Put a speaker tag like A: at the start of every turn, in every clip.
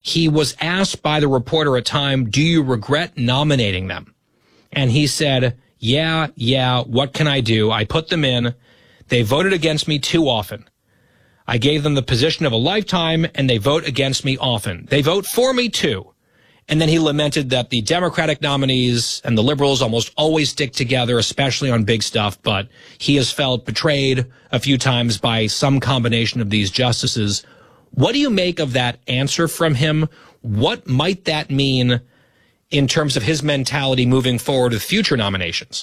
A: he was asked by the reporter at Time, do you regret nominating them? And he said, yeah, what can I do? I put them in. They voted against me too often. I gave them the position of a lifetime, and they vote against me often. They vote for me, too. And then he lamented that the Democratic nominees and the liberals almost always stick together, especially on big stuff, but he has felt betrayed a few times by some combination of these justices. What do you make of that answer from him? What might that mean in terms of his mentality moving forward with future nominations?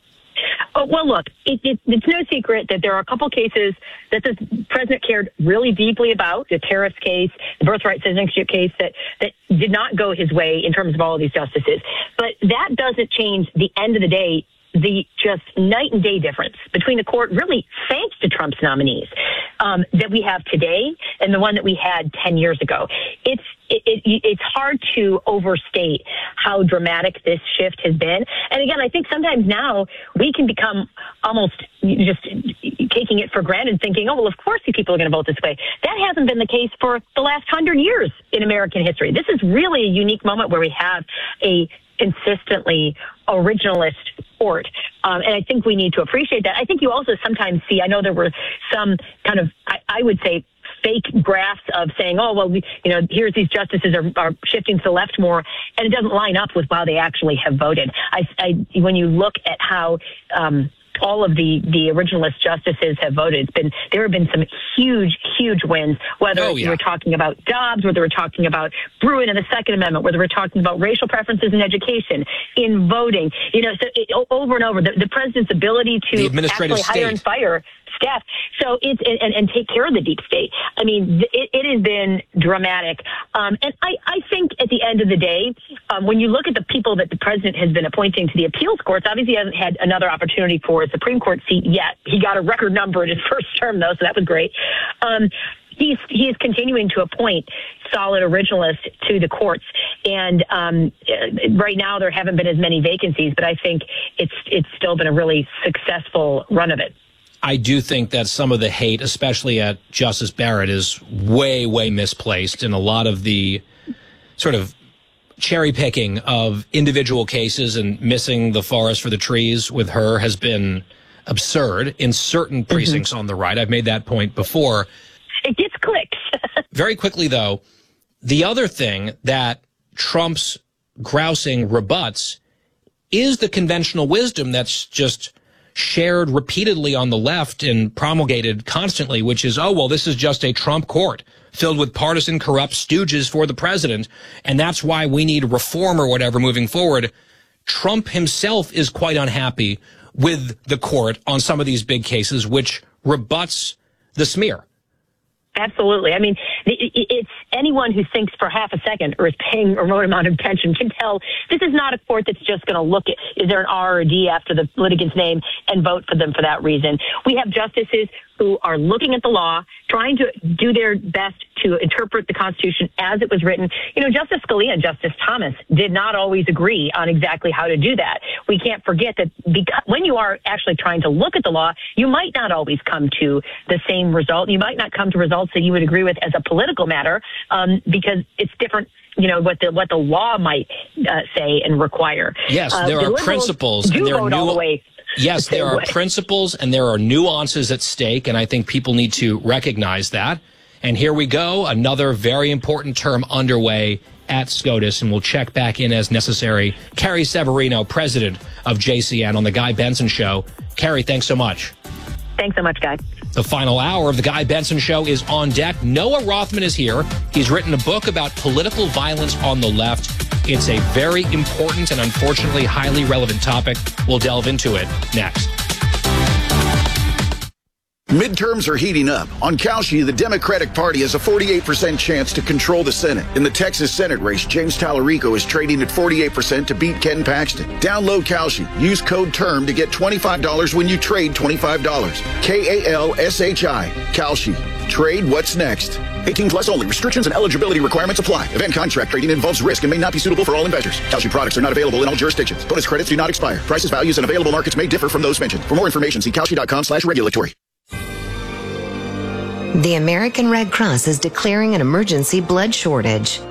B: Oh, well, look, it's no secret that there are a couple cases that the president cared really deeply about, the terrorist case, the birthright citizenship case, that did not go his way in terms of all of these justices. But that doesn't change the end of the day, the just night and day difference between the court, really thanks to Trump's nominees, that we have today and the one that we had 10 years ago. It's hard to overstate how dramatic this shift has been. And again, I think sometimes now we can become almost just taking it for granted, thinking, oh, well, of course these people are going to vote this way. That hasn't been the case for the last 100 years in American history. This is really a unique moment where we have a consistently originalist court. And I think we need to appreciate that. I think you also sometimes see, I know there were some kind of, I would say, fake graphs of saying, oh, well, here's these justices are shifting to the left more, and it doesn't line up with how they actually have voted. When you look at how all of the originalist justices have voted, there have been some huge wins, whether you were talking about Dobbs, whether we're talking about Bruen and the Second Amendment, whether we're talking about racial preferences in education, in voting, so over and over, the president's ability to actually hire and fire staff. So and take care of the deep state. I mean, it has been dramatic. And I think at the end of the day, when you look at the people that the president has been appointing to the appeals courts, obviously he hasn't had another opportunity for a Supreme Court seat yet. He got a record number in his first term, though, so that was great. He is continuing to appoint solid originalists to the courts, and right now there haven't been as many vacancies, but I think it's still been a really successful run of it.
A: I do think that some of the hate, especially at Justice Barrett, is way misplaced, and a lot of the sort of cherry picking of individual cases and missing the forest for the trees with her has been absurd in certain precincts on the right. I've made that point before.
B: It gets clicks.
A: Very quickly, though, the other thing that Trump's grousing rebuts is the conventional wisdom that's just shared repeatedly on the left and promulgated constantly, which is, oh, well, this is just a Trump court filled with partisan corrupt stooges for the president, and that's why we need reform or whatever moving forward. Trump himself is quite unhappy with the court on some of these big cases, which rebuts the smear.
B: Absolutely. I mean, it's anyone who thinks for half a second or is paying a remote amount of attention can tell this is not a court that's just going to look at, is there an R or a D after the litigant's name and vote for them for that reason. We have justices who are looking at the law, trying to do their best to interpret the Constitution as it was written. Justice Scalia and Justice Thomas did not always agree on exactly how to do that. We can't forget that because when you are actually trying to look at the law, you might not always come to the same result. You might not come to results that you would agree with as a political matter because it's different. What the law might say and require.
A: Yes, there are principles and there are
B: Yes,
A: there are principles and there are nuances at stake, and I think people need to recognize that. And here we go, another very important term underway at SCOTUS, and we'll check back in as necessary. Carrie Severino, president of JCN, on The Guy Benson Show. Carrie, thanks so much.
B: Thanks so much, Guy.
A: The final hour of The Guy Benson Show is on deck. Noah Rothman is here. He's written a book about political violence on the left. It's a very important and unfortunately highly relevant topic. We'll delve into it next.
C: Midterms are heating up. On Kalshi, the Democratic Party has a 48% chance to control the Senate. In the Texas Senate race, James Tallarico is trading at 48% to beat Ken Paxton. Download Kalshi. Use code TERM to get $25 when you trade $25. Kalshi. Kalshi. Trade what's next. 18 plus only. Restrictions and eligibility requirements apply. Event contract trading involves risk and may not be suitable for all investors. Kalshi products are not available in all jurisdictions. Bonus credits do not expire. Prices, values, and available markets may differ from those mentioned. For more information, see kalshi.com/regulatory.
D: The American Red Cross is declaring an emergency blood shortage.